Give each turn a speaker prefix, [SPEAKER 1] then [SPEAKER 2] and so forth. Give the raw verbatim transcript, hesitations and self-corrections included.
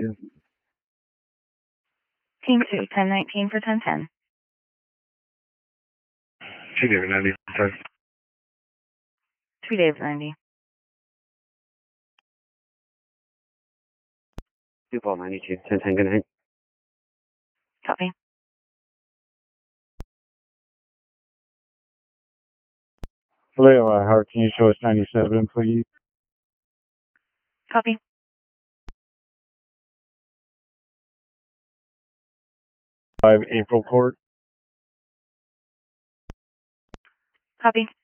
[SPEAKER 1] two.
[SPEAKER 2] Team two, ten nineteen for ten ten.
[SPEAKER 1] Two David ninety. Sorry.
[SPEAKER 2] Two David ninety.
[SPEAKER 1] Two Paul ninety-two. ten ten, good night.
[SPEAKER 2] Copy.
[SPEAKER 3] Hello, uh, Howard, can you show us ninety-seven, please?
[SPEAKER 2] Copy.
[SPEAKER 3] Five April Court.
[SPEAKER 2] Copy.